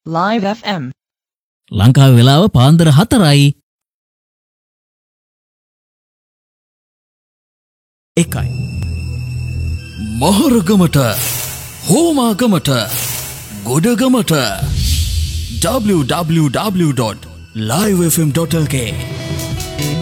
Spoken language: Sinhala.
Live FM. ලංකාවේ වෙලාව පාන්දර 4යි. 1යි. මහරගමට හෝමාගමට ගොඩගමට www.livefm.lk